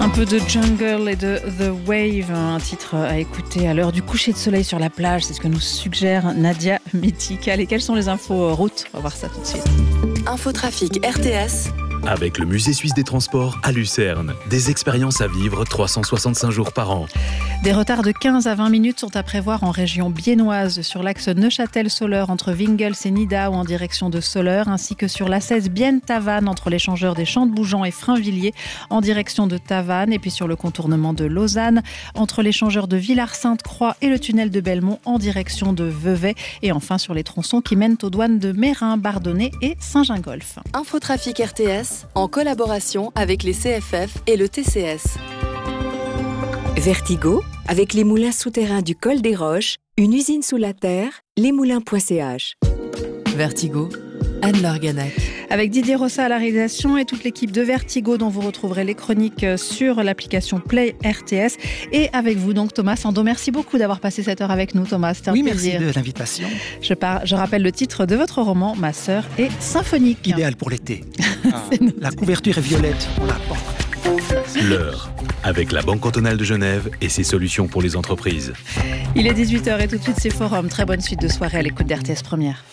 Un peu de Jungle et de The Wave, un titre à écouter à l'heure du coucher de soleil sur la plage. C'est ce que nous suggère Nadia Mythical. Et quelles sont les infos routes ? On va voir ça tout de suite. Infotrafic RTS. Avec le Musée suisse des transports à Lucerne. Des expériences à vivre 365 jours par an. Des retards de 15 à 20 minutes sont à prévoir en région biennoise sur l'axe Neuchâtel-Soleure entre Wingels et Nidau en direction de Soleure, ainsi que sur l'A16 Bienne-Tavannes entre l'échangeur des Champs de Bougeant et Frainvilliers en direction de Tavannes, et puis sur le contournement de Lausanne entre l'échangeur de Villars-Sainte-Croix et le tunnel de Belmont en direction de Vevey, et enfin sur les tronçons qui mènent aux douanes de Meyrin, Bardonnay et Saint-Gingolph. Infotrafic RTS en collaboration avec les CFF et le TCS. Vertigo, avec les moulins souterrains du Col des Roches, une usine sous la terre, lesmoulins.ch. Vertigo, Anne-Laure Ganac. Avec Didier Rossa à la réalisation et toute l'équipe de Vertigo dont vous retrouverez les chroniques sur l'application Play RTS. Et avec vous donc Thomas Sando. Merci beaucoup d'avoir passé cette heure avec nous Thomas, c'était un plaisir. Merci de l'invitation. Je rappelle le titre de votre roman, Ma sœur est symphonique. Idéal pour l'été. La couverture est violette, on la porte. L'heure, avec la Banque cantonale de Genève et ses solutions pour les entreprises. Il est 18h et tout de suite c'est Forum. Très bonne suite de soirée à l'écoute d'RTS Première.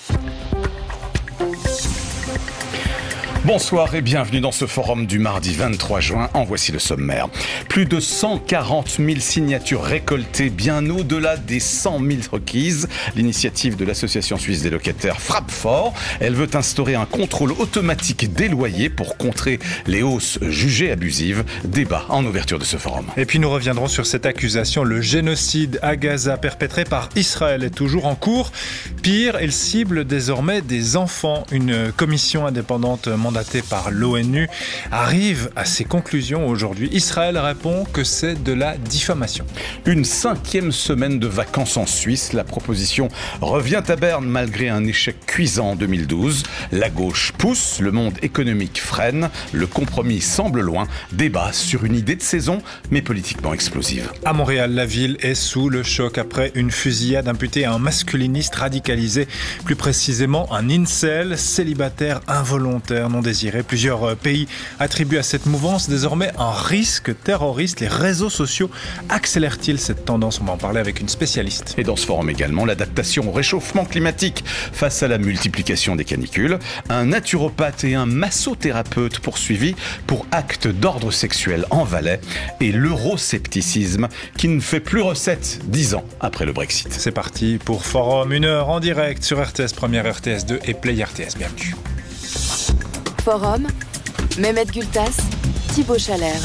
Bonsoir et bienvenue dans ce forum du mardi 23 juin. En voici le sommaire. Plus de 140 000 signatures récoltées, bien au-delà des 100 000 requises. L'initiative de l'Association suisse des locataires frappe fort. Elle veut instaurer un contrôle automatique des loyers pour contrer les hausses jugées abusives. Débat en ouverture de ce forum. Et puis nous reviendrons sur cette accusation. Le génocide à Gaza perpétré par Israël est toujours en cours. Pire, elle cible désormais des enfants. Une commission indépendante mandatée par l'ONU arrive à ses conclusions aujourd'hui. Israël répond que c'est de la diffamation. Une 5e semaine de vacances en Suisse. La proposition revient à Berne malgré un échec cuisant en 2012. La gauche pousse, le monde économique freine. Le compromis semble loin. Débat sur une idée de saison, mais politiquement explosive. À Montréal, la ville est sous le choc après une fusillade imputée à un masculiniste radicalisé, plus précisément un incel, célibataire involontaire non désiré. Plusieurs pays attribuent à cette mouvance désormais un risque terroriste. Les réseaux sociaux accélèrent-ils cette tendance ? On va en parler avec une spécialiste. Et dans ce forum également, l'adaptation au réchauffement climatique face à la multiplication des canicules. Un naturopathe et un massothérapeute poursuivis pour actes d'ordre sexuel en Valais. Et l'euroscepticisme qui ne fait plus recette 10 ans après le Brexit. C'est parti pour Forum, 1 heure en direct sur RTS Première, RTS 2 et Play RTS. Bienvenue. Forum, Mehmet Gültas, Thibaut Chalère.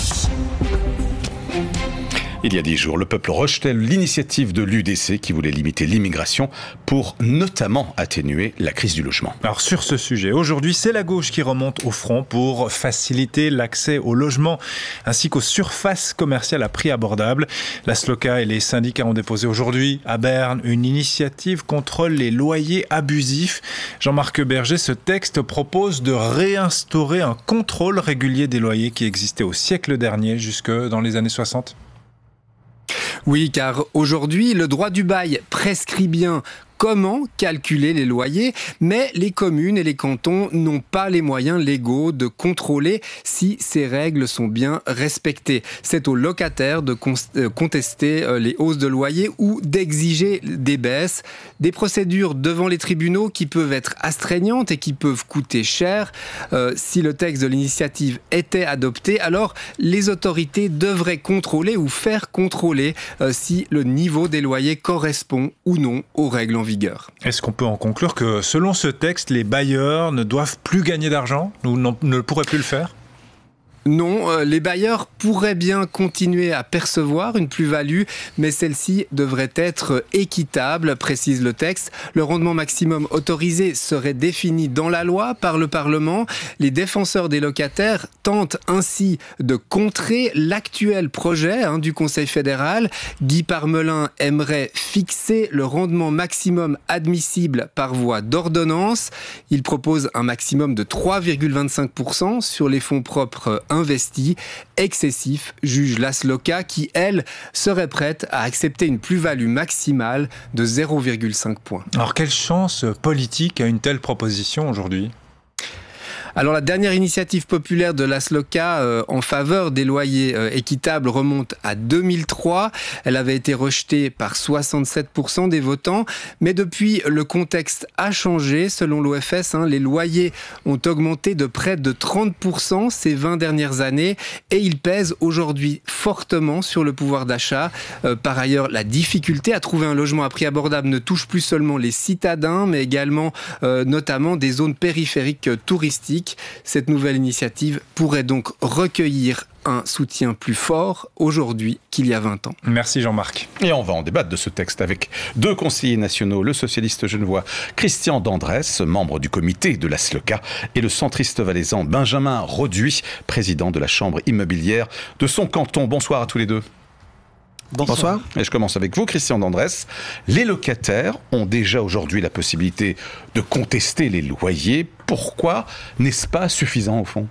Il y a 10 jours, le peuple rejetait l'initiative de l'UDC qui voulait limiter l'immigration pour notamment atténuer la crise du logement. Alors sur ce sujet, aujourd'hui, c'est la gauche qui remonte au front pour faciliter l'accès au logement ainsi qu'aux surfaces commerciales à prix abordable. La SLOCA et les syndicats ont déposé aujourd'hui à Berne une initiative contre les loyers abusifs. Jean-Marc Berger, ce texte propose de réinstaurer un contrôle régulier des loyers qui existait au siècle dernier jusque dans les années 60. Oui, car aujourd'hui, le droit du bail prescrit bien comment calculer les loyers, mais les communes et les cantons n'ont pas les moyens légaux de contrôler si ces règles sont bien respectées. C'est aux locataires de contester les hausses de loyer ou d'exiger des baisses. Des procédures devant les tribunaux qui peuvent être astreignantes et qui peuvent coûter cher. Si le texte de l'initiative était adopté, alors les autorités devraient contrôler ou faire contrôler si le niveau des loyers correspond ou non aux règles en vigueur. Est-ce qu'on peut en conclure que selon ce texte, les bailleurs ne doivent plus gagner d'argent ou ne pourraient plus le faire ? Non, les bailleurs pourraient bien continuer à percevoir une plus-value, mais celle-ci devrait être équitable, précise le texte. Le rendement maximum autorisé serait défini dans la loi par le Parlement. Les défenseurs des locataires tentent ainsi de contrer l'actuel projet du Conseil fédéral. Guy Parmelin aimerait fixer le rendement maximum admissible par voie d'ordonnance. Il propose un maximum de 3,25% sur les fonds propres investi, excessif, juge la SLOCA qui, elle, serait prête à accepter une plus-value maximale de 0,5 points. Alors, quelle chance politique a une telle proposition aujourd'hui ? Alors la dernière initiative populaire de Lasloka en faveur des loyers équitables remonte à 2003. Elle avait été rejetée par 67% des votants. Mais depuis, le contexte a changé. Selon l'OFS, les loyers ont augmenté de près de 30% ces 20 dernières années et ils pèsent aujourd'hui fortement sur le pouvoir d'achat. Par ailleurs, la difficulté à trouver un logement à prix abordable ne touche plus seulement les citadins, mais également notamment des zones périphériques touristiques. Cette nouvelle initiative pourrait donc recueillir un soutien plus fort aujourd'hui qu'il y a 20 ans. Merci Jean-Marc. Et on va en débattre de ce texte avec 2 conseillers nationaux, le socialiste genevois Christian Dandresse, membre du comité de Lasloka, et le centriste valaisan Benjamin Roduit, président de la chambre immobilière de son canton. Bonsoir à tous les deux. Bonsoir. Et je commence avec vous, Christian Dandresse. Les locataires ont déjà aujourd'hui la possibilité de contester les loyers. Pourquoi n'est-ce pas suffisant au fond ?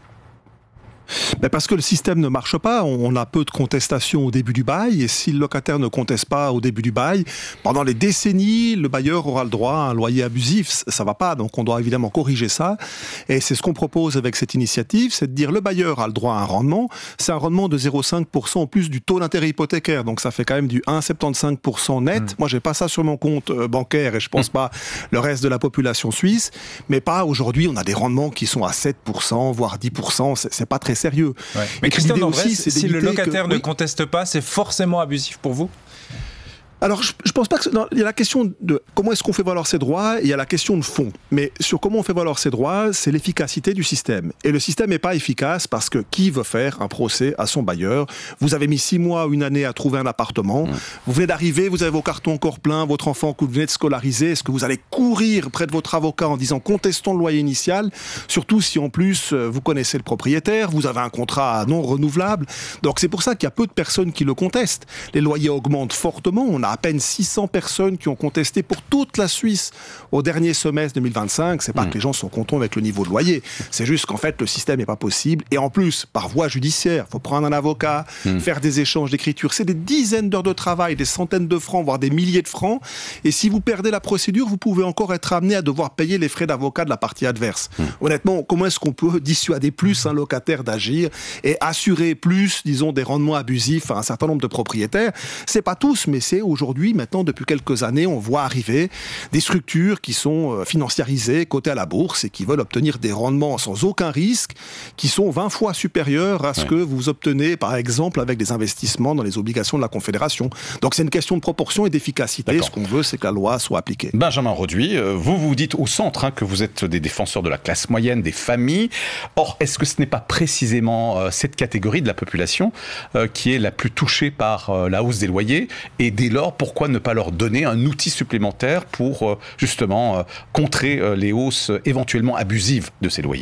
Parce que le système ne marche pas, on a peu de contestations au début du bail, et si le locataire ne conteste pas au début du bail, pendant les décennies, le bailleur aura le droit à un loyer abusif. Ça va pas, donc on doit évidemment corriger ça. Et c'est ce qu'on propose avec cette initiative, c'est de dire le bailleur a le droit à un rendement, c'est un rendement de 0,5% en plus du taux d'intérêt hypothécaire, donc ça fait quand même du 1,75% net. Moi j'ai pas ça sur mon compte bancaire, et je pense pas le reste de la population suisse, mais pas aujourd'hui, on a des rendements qui sont à 7%, voire 10%, c'est pas très sérieux. Ouais. Mais Christian Dandresse, si le locataire ne conteste pas, c'est forcément abusif pour vous ? Alors, je pense pas que... Non, il y a la question de comment est-ce qu'on fait valoir ses droits, et il y a la question de fond. Mais sur comment on fait valoir ses droits, c'est l'efficacité du système. Et le système n'est pas efficace parce que qui veut faire un procès à son bailleur ? Vous avez mis 6 mois ou 1 année à trouver un appartement. Vous venez d'arriver, vous avez vos cartons encore pleins, votre enfant que vous venez de scolariser. Est-ce que vous allez courir près de votre avocat en disant contestons le loyer initial ? Surtout si en plus vous connaissez le propriétaire, vous avez un contrat non renouvelable. Donc c'est pour ça qu'il y a peu de personnes qui le contestent. Les loyers augmentent fortement. On a à peine 600 personnes qui ont contesté pour toute la Suisse au dernier semestre 2025. C'est pas que les gens sont contents avec le niveau de loyer. C'est juste qu'en fait, le système n'est pas possible. Et en plus, par voie judiciaire, il faut prendre un avocat, faire des échanges d'écriture. C'est des dizaines d'heures de travail, des centaines de francs, voire des milliers de francs. Et si vous perdez la procédure, vous pouvez encore être amené à devoir payer les frais d'avocat de la partie adverse. Honnêtement, comment est-ce qu'on peut dissuader plus un locataire d'agir et assurer plus, disons, des rendements abusifs à un certain nombre de propriétaires ? C'est pas tous, mais c'est aujourd'hui, maintenant, depuis quelques années, on voit arriver des structures qui sont financiarisées, cotées à la bourse et qui veulent obtenir des rendements sans aucun risque, qui sont 20 fois supérieurs à ce que vous obtenez, par exemple, avec des investissements dans les obligations de la Confédération. Donc c'est une question de proportion et d'efficacité. D'accord. Ce qu'on veut, c'est que la loi soit appliquée. Benjamin Roduit, vous dites au centre que vous êtes des défenseurs de la classe moyenne, des familles. Or, est-ce que ce n'est pas précisément cette catégorie de la population qui est la plus touchée par la hausse des loyers ? Et dès lors, pourquoi ne pas leur donner un outil supplémentaire pour justement contrer les hausses éventuellement abusives de ces loyers ?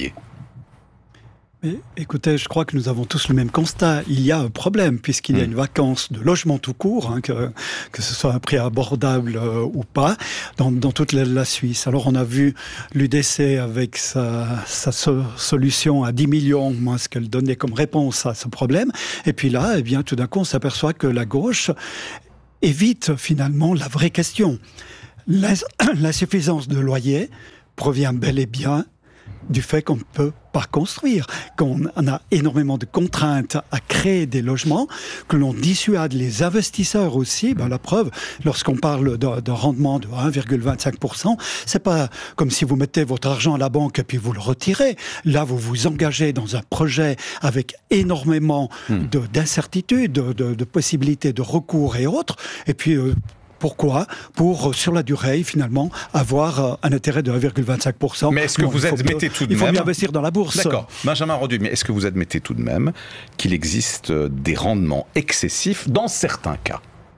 Mais écoutez, je crois que nous avons tous le même constat. Il y a un problème, puisqu'il y a une vacance de logement tout court, que ce soit un prix abordable ou pas, dans toute la Suisse. Alors on a vu l'UDC avec sa solution à 10 millions, moins ce qu'elle donnait comme réponse à ce problème. Et puis là, eh bien, tout d'un coup, on s'aperçoit que la gauche évite finalement la vraie question. L'insuffisance de loyer provient bel et bien du fait qu'on ne peut pas construire, qu'on a énormément de contraintes à créer des logements, que l'on dissuade les investisseurs aussi. La preuve, lorsqu'on parle de rendement de 1,25%, c'est pas comme si vous mettez votre argent à la banque et puis vous le retirez. Là, vous vous engagez dans un projet avec énormément d'incertitudes, de possibilités de recours et autres. Et puis, pourquoi ? Pour, sur la durée, finalement, avoir un intérêt de 1,25%. Mais est-ce que vous admettez tout de même... Il faut mieux investir dans la bourse. D'accord. Benjamin Roduit, mais est-ce que vous admettez tout de même qu'il existe des rendements excessifs dans certains cas ?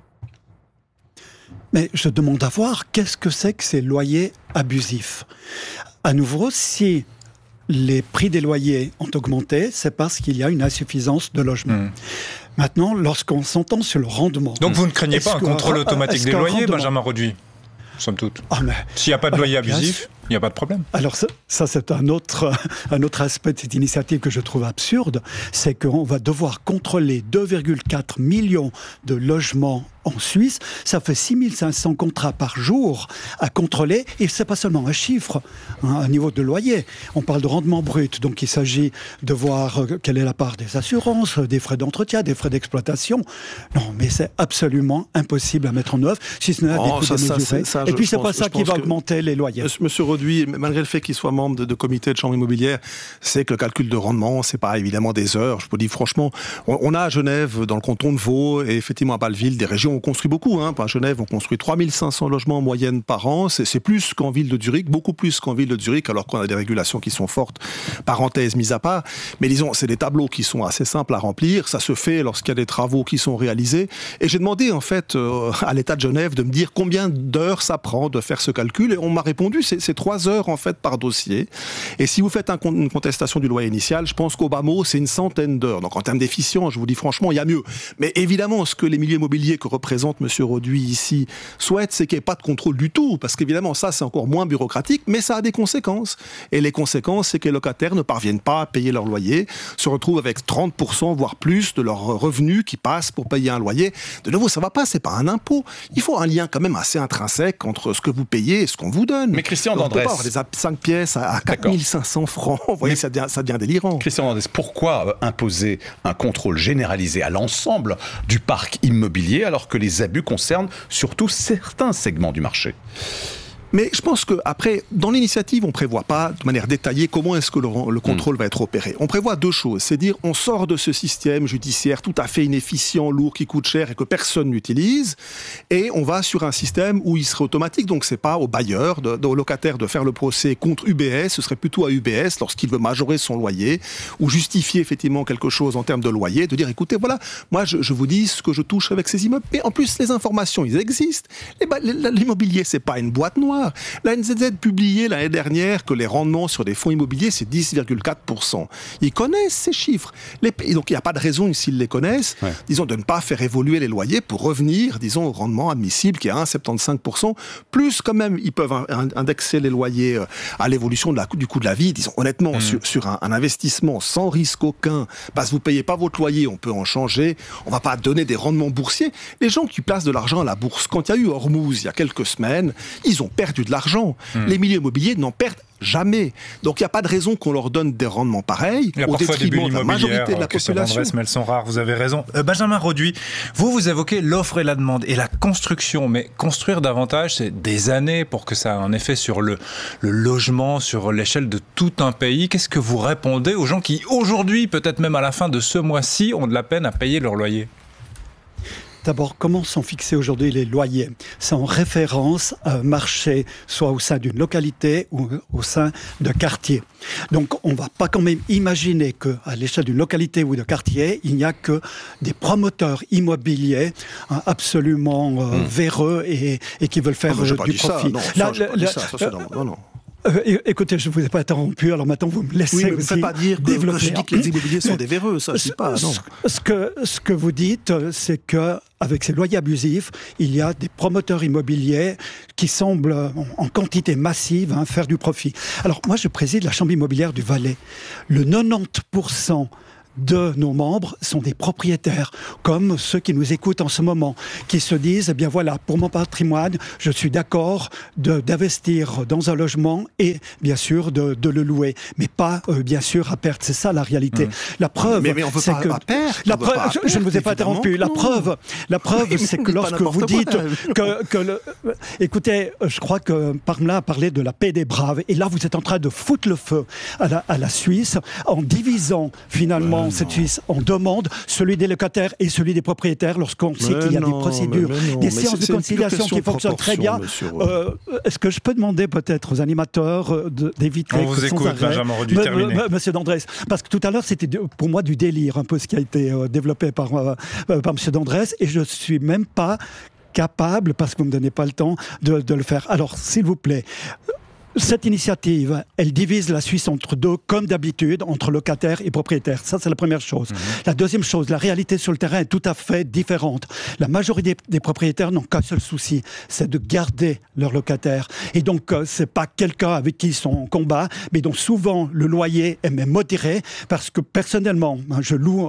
Mais je demande à voir qu'est-ce que c'est que ces loyers abusifs. À nouveau, si les prix des loyers ont augmenté, c'est parce qu'il y a une insuffisance de logements. Maintenant, lorsqu'on s'entend sur le rendement... Donc vous ne craignez pas un contrôle automatique des loyers, Benjamin Roduit ? Somme toute. S'il n'y a pas de loyer abusif. Il n'y a pas de problème. Alors ça c'est un autre aspect de cette initiative que je trouve absurde, c'est qu'on va devoir contrôler 2,4 millions de logements en Suisse. Ça fait 6500 contrats par jour à contrôler, et c'est pas seulement un chiffre, un niveau de loyer. On parle de rendement brut, donc il s'agit de voir quelle est la part des assurances, des frais d'entretien, des frais d'exploitation. Non, mais c'est absolument impossible à mettre en œuvre, si ce n'est à des coûts démesurés. Et puis c'est pas ça qui va augmenter les loyers. Monsieur Roduit, malgré le fait qu'il soit membre de comité de chambre immobilière, c'est que le calcul de rendement, c'est pas évidemment des heures. Je vous dis franchement, on a à Genève, dans le canton de Vaud, et effectivement à Bâle-Ville, des régions, on construit beaucoup. À Genève, on construit 3500 logements en moyenne par an. C'est plus qu'en ville de Zurich, beaucoup plus qu'en ville de Zurich, alors qu'on a des régulations qui sont fortes, parenthèse mise à part. Mais disons, c'est des tableaux qui sont assez simples à remplir. Ça se fait lorsqu'il y a des travaux qui sont réalisés. Et j'ai demandé, en fait, à l'État de Genève de me dire combien d'heures ça prend de faire ce calcul. Et on m'a répondu, c'est 3 heures, en fait, par dossier. Et si vous faites une contestation du loyer initial, je pense qu'au bas mot, c'est une centaine d'heures. Donc, en termes d'efficience, je vous dis franchement, il y a mieux. Mais évidemment, ce que les milieux immobiliers que représente Monsieur Roduit ici souhaitent, c'est qu'il n'y ait pas de contrôle du tout. Parce qu'évidemment, ça, c'est encore moins bureaucratique, mais ça a des conséquences. Et les conséquences, c'est que les locataires ne parviennent pas à payer leur loyer, se retrouvent avec 30%, voire plus, de leurs revenus qui passent pour payer un loyer. De nouveau, ça ne va pas, c'est pas un impôt. Il faut un lien quand même assez intrinsèque entre ce que vous payez et ce qu'on vous donne. Mais Christian D'Andrés... On peut pas avoir des 5 pièces à 4500 francs. Vous voyez, ça devient délirant. Christian D'Andrés, pourquoi imposer un contrôle généralisé à l'ensemble du parc immobilier alors que les abus concernent surtout certains segments du marché ? Mais je pense qu'après, dans l'initiative, on ne prévoit pas de manière détaillée comment est-ce que le contrôle va être opéré. On prévoit 2 choses, c'est dire on sort de ce système judiciaire tout à fait inefficient, lourd, qui coûte cher et que personne n'utilise, et on va sur un système où il serait automatique, donc c'est pas au bailleur, au locataire de faire le procès contre UBS, ce serait plutôt à UBS lorsqu'il veut majorer son loyer, ou justifier effectivement quelque chose en termes de loyer, de dire écoutez, voilà, moi je vous dis ce que je touche avec ces immeubles, mais en plus les informations, ils existent. L'immobilier, c'est pas une boîte noire. La NZZ publiait l'année dernière que les rendements sur des fonds immobiliers, c'est 10,4%. Ils connaissent ces chiffres. Donc il n'y a pas de raison, s'ils les connaissent, disons, de ne pas faire évoluer les loyers pour revenir, disons, au rendement admissible qui est à 1,75%. Plus quand même, ils peuvent indexer les loyers à l'évolution du coût de la vie. Disons, honnêtement, sur un investissement sans risque aucun, parce que vous ne payez pas votre loyer, on peut en changer. On ne va pas donner des rendements boursiers. Les gens qui placent de l'argent à la bourse, quand il y a eu Hormuz il y a quelques semaines, ils ont perdu de l'argent. Les milieux immobiliers n'en perdent jamais. Donc il n'y a pas de raison qu'on leur donne des rendements pareils au détriment de la majorité de la population. Mais elles sont rares, vous avez raison. Benjamin Roduit, vous évoquez l'offre et la demande et la construction, mais construire davantage, c'est des années pour que ça ait un effet sur le logement, sur l'échelle de tout un pays. Qu'est-ce que vous répondez aux gens qui, aujourd'hui, peut-être même à la fin de ce mois-ci, ont de la peine à payer leur loyer ? D'abord, comment sont fixés aujourd'hui les loyers ? C'est en référence à un marché, soit au sein d'une localité ou au sein d'un quartier. Donc, on ne va pas quand même imaginer qu'à l'échelle d'une localité ou d'un quartier, il n'y a que des promoteurs immobiliers absolument véreux et qui veulent faire du profit. Non. Écoutez, je ne vous ai pas interrompu, alors maintenant vous me laissez aussi développer. Oui, mais ne pas dire que je dis que les immobiliers sont des véreux, ça je dis pas, non. Ce que vous dites, c'est que avec ces loyers abusifs, il y a des promoteurs immobiliers qui semblent en quantité massive faire du profit. Alors moi, je préside la Chambre immobilière du Valais. Le 90% de nos membres sont des propriétaires, comme ceux qui nous écoutent en ce moment, qui se disent, eh bien voilà, pour mon patrimoine, je suis d'accord d'investir dans un logement et bien sûr de le louer, mais pas bien sûr à perte. C'est ça la réalité. La preuve, mais on veut c'est pas que à perte. Je ne vous ai pas interrompu. La preuve, c'est que lorsque vous dites écoutez, je crois que Parmelin a parlé de la paix des braves, et là vous êtes en train de foutre le feu à la Suisse en divisant finalement cette Suisse en demande, celui des locataires et celui des propriétaires, lorsqu'on sait qu'il y a des procédures, des séances de conciliation qui fonctionnent très bien. Est-ce que je peux demander peut-être aux animateurs d'éviter on vous écoute, Benjamin Roduit, terminé. Monsieur D'Andrés, parce que tout à l'heure c'était pour moi du délire, un peu ce qui a été développé par Monsieur D'Andrés, et je ne suis même pas capable, parce que vous ne me donnez pas le temps, de le faire. Alors, s'il vous plaît, cette initiative, elle divise la Suisse entre deux, comme d'habitude, entre locataires et propriétaires. Ça, c'est la première chose. La deuxième chose, la réalité sur le terrain est tout à fait différente. La majorité des propriétaires n'ont qu'un seul souci, c'est de garder leurs locataires. Et donc, c'est pas quelqu'un avec qui ils sont en combat, mais donc souvent, le loyer est même modéré, parce que personnellement, je loue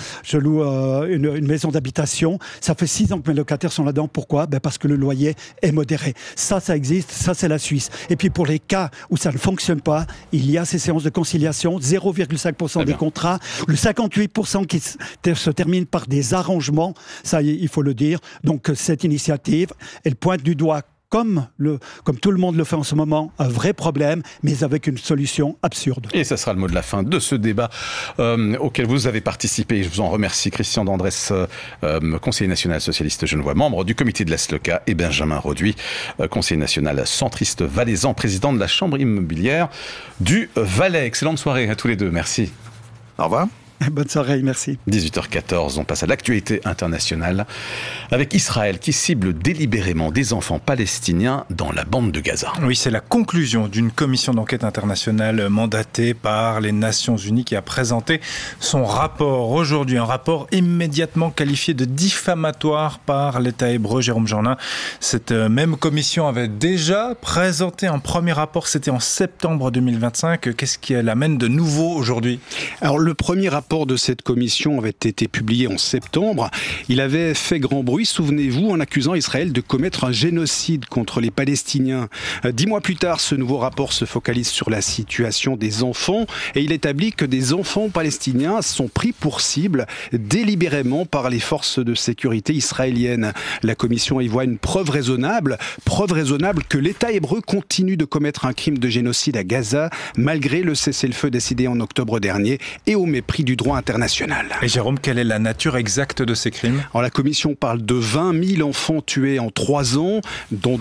une maison d'habitation. Ça fait 6 ans que mes locataires sont là-dedans. Pourquoi ? Parce que le loyer est modéré. Ça existe. Ça, c'est la Suisse. Et puis, pour les cas où ça ne fonctionne pas, il y a ces séances de conciliation, 0,5% des contrats, le 58% qui se termine par des arrangements. Ça, il faut le dire. Donc, cette initiative, elle pointe du doigt, comme tout le monde le fait en ce moment, un vrai problème, mais avec une solution absurde. Et ça sera le mot de la fin de ce débat auquel vous avez participé. Je vous en remercie. Christian D'Andrès, conseiller national socialiste genevois, membre du comité de la SLOCA, et Benjamin Roduit, conseiller national centriste valaisan, président de la Chambre immobilière du Valais. Excellente soirée à tous les deux. Merci. Au revoir. Bonne soirée, merci. 18h14, on passe à l'actualité internationale avec Israël qui cible délibérément des enfants palestiniens dans la bande de Gaza. Oui, c'est la conclusion d'une commission d'enquête internationale mandatée par les Nations Unies qui a présenté son rapport aujourd'hui. Un rapport immédiatement qualifié de diffamatoire par l'État hébreu. Jérôme Jeannin, cette même commission avait déjà présenté un premier rapport, c'était en septembre 2025. Qu'est-ce qui l'amène de nouveau aujourd'hui ? Alors, le premier rapport de cette commission avait été publié en septembre. Il avait fait grand bruit, souvenez-vous, en accusant Israël de commettre un génocide contre les Palestiniens. 10 mois plus tard, ce nouveau rapport se focalise sur la situation des enfants et il établit que des enfants palestiniens sont pris pour cible délibérément par les forces de sécurité israéliennes. La commission y voit une preuve raisonnable que l'État hébreu continue de commettre un crime de génocide à Gaza, malgré le cessez-le-feu décidé en octobre dernier et au mépris du droit international. Et Jérôme, quelle est la nature exacte de ces crimes ? Alors, la commission parle de 20 000 enfants tués en 3 ans, dont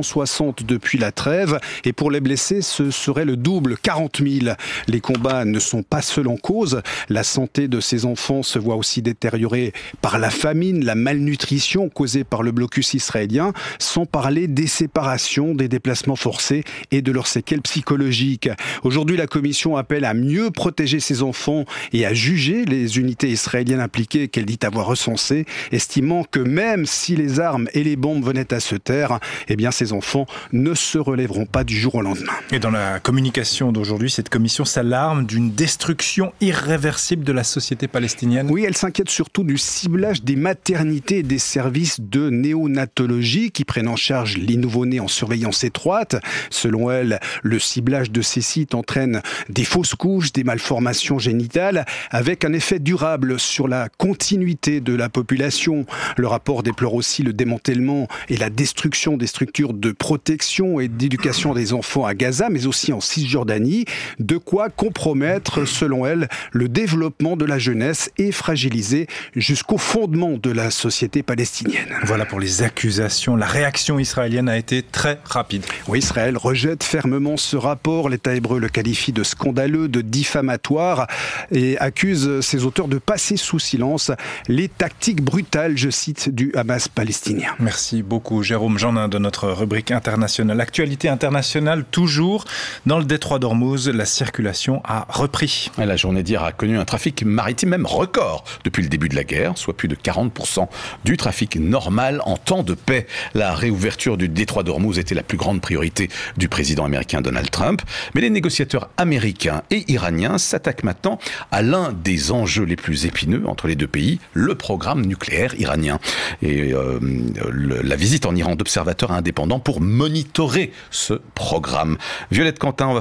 260 depuis la trêve. Et pour les blessés, ce serait le double, 40 000. Les combats ne sont pas seuls en cause. La santé de ces enfants se voit aussi détériorée par la famine, la malnutrition causée par le blocus israélien, sans parler des séparations, des déplacements forcés et de leurs séquelles psychologiques. Aujourd'hui, la commission appelle à mieux protéger ces enfants et à juger les unités israéliennes impliquées qu'elle dit avoir recensées, estimant que même si les armes et les bombes venaient à se taire, eh bien ces enfants ne se relèveront pas du jour au lendemain. Et dans la communication d'aujourd'hui, cette commission s'alarme d'une destruction irréversible de la société palestinienne. Oui, elle s'inquiète surtout du ciblage des maternités et des services de néonatologie qui prennent en charge les nouveau-nés en surveillance étroite. Selon elle, le ciblage de ces sites entraîne des fausses couches, des malformations génitales, avec un effet durable sur la continuité de la population. Le rapport déplore aussi le démantèlement et la destruction des structures de protection et d'éducation des enfants à Gaza, mais aussi en Cisjordanie, de quoi compromettre, selon elle, le développement de la jeunesse et fragiliser jusqu'au fondement de la société palestinienne. Voilà pour les accusations. La réaction israélienne a été très rapide. Oui, Israël rejette fermement ce rapport. L'État hébreu le qualifie de scandaleux, de diffamatoire et accuse ses auteurs de passer sous silence les tactiques brutales, je cite, du Hamas palestinien. Merci beaucoup Jérôme Jeannin de notre rubrique internationale. Actualité internationale, toujours dans le détroit d'Ormuz, la circulation a repris. La journée d'hier a connu un trafic maritime même record depuis le début de la guerre, soit plus de 40% du trafic normal en temps de paix. La réouverture du détroit d'Ormuz était la plus grande priorité du président américain Donald Trump. Mais les négociateurs américains et iraniens s'attaquent maintenant à l'un des enjeux les plus épineux entre les deux pays, le programme nucléaire iranien. Et la visite en Iran d'observateurs indépendants pour monitorer ce programme. Violette Quentin, on va